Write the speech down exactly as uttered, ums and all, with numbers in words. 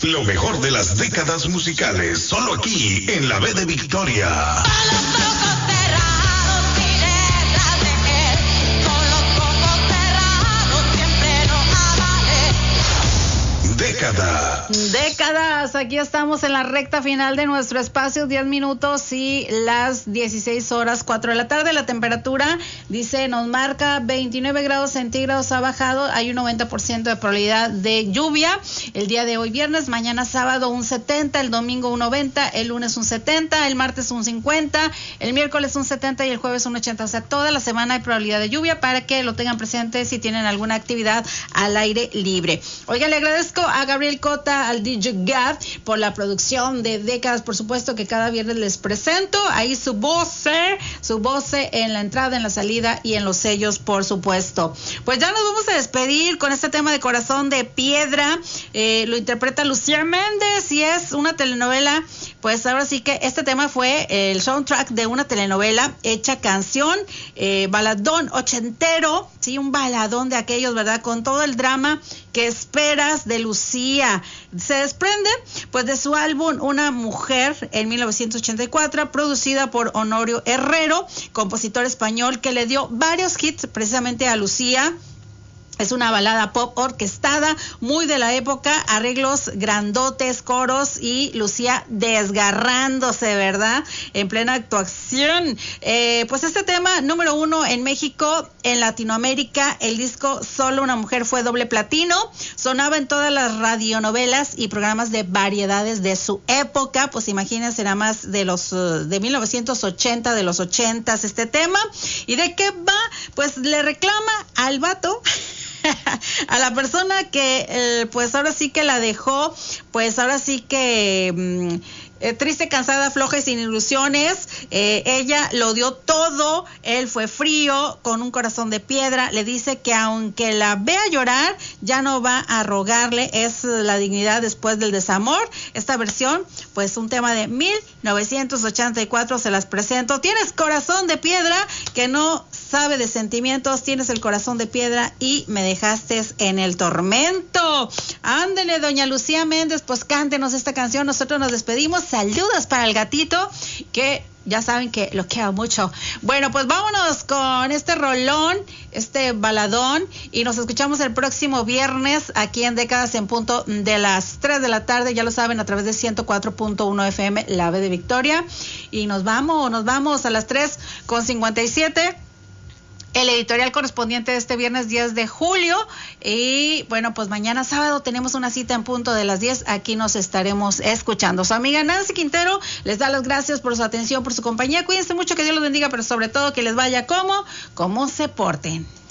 Lo mejor de las décadas musicales, solo aquí en la B de Victoria. Década. Décadas, aquí estamos en la recta final de nuestro espacio, diez minutos y las dieciséis horas, cuatro de la tarde. La temperatura, dice, nos marca veintinueve grados centígrados, ha bajado, hay un noventa por ciento de probabilidad de lluvia. El día de hoy viernes, mañana sábado un setenta, el domingo un noventa, el lunes un setenta, el martes un cincuenta, el miércoles un setenta y el jueves un ochenta. O sea, toda la semana hay probabilidad de lluvia para que lo tengan presente si tienen alguna actividad al aire libre. Oiga, le agradezco a Gabriel Cota, al D J Gab, por la producción de Décadas, por supuesto que cada viernes les presento ahí su voz, su voz en la entrada, en la salida y en los sellos, por supuesto. Pues ya nos vamos a despedir con este tema de Corazón de Piedra, eh, lo interpreta Lucía Méndez y es una telenovela. Pues ahora sí que este tema fue el soundtrack de una telenovela hecha canción, eh, baladón ochentero, sí, un baladón de aquellos, ¿verdad? Con todo el drama que esperas de Lucía. Se desprende, pues, de su álbum Una Mujer en mil novecientos ochenta y cuatro, producida por Honorio Herrero, compositor español que le dio varios hits precisamente a Lucía. Es una balada pop orquestada, muy de la época, arreglos grandotes, coros y Lucía desgarrándose, ¿verdad? En plena actuación. Eh, pues este tema, número uno en México, en Latinoamérica, el disco Solo una Mujer fue doble platino, sonaba en todas las radionovelas y programas de variedades de su época, pues imagínense, era más de los, uh, de mil novecientos ochenta, de los ochentas este tema. ¿Y de qué va? Pues le reclama al vato a la persona que eh, pues ahora sí que la dejó, pues ahora sí que mmm, eh, triste, cansada, floja y sin ilusiones. Eh, ella lo dio todo, él fue frío, con un corazón de piedra. Le dice que aunque la vea llorar, ya no va a rogarle, es la dignidad después del desamor. Esta versión, pues un tema de mil novecientos ochenta y cuatro, se las presento. Tienes corazón de piedra, que no sabe de sentimientos, tienes el corazón de piedra y me dejaste en el tormento. Ándele, doña Lucía Méndez, pues cántenos esta canción. Nosotros nos despedimos. Saludos para el gatito, que ya saben que lo quiero mucho. Bueno, pues vámonos con este rolón, este baladón, y nos escuchamos el próximo viernes aquí en Décadas en punto de las tres de la tarde, ya lo saben, a través de ciento cuatro punto uno F M, la B de Victoria. Y nos vamos, nos vamos a las tres con cincuenta y siete. El editorial correspondiente de este viernes diez de julio. Y bueno, pues mañana sábado tenemos una cita en punto de las diez. Aquí nos estaremos escuchando. Su amiga Nancy Quintero les da las gracias por su atención, por su compañía. Cuídense mucho, que Dios los bendiga, pero sobre todo que les vaya como, como se porten.